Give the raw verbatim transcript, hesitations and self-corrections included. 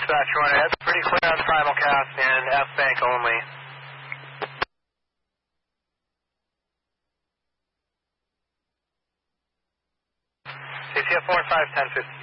Dispatch one, that's pretty clear on simulcast and F-Bank only. C C F four five ten fifty.